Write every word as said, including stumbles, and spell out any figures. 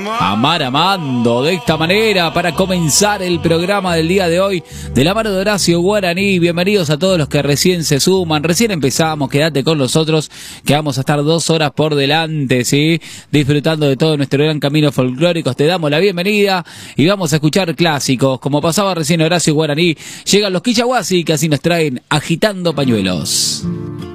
Amar amando de esta manera para comenzar el programa del día de hoy de la mano de Horacio Guaraní. Bienvenidos a todos los que recién se suman, recién empezamos, quédate con nosotros que vamos a estar dos horas por delante, ¿sí? Disfrutando de todo nuestro gran camino folclórico. Te damos la bienvenida y vamos a escuchar clásicos, como pasaba recién Horacio Guaraní. Llegan los Quichahuasi que así nos traen Agitando Pañuelos.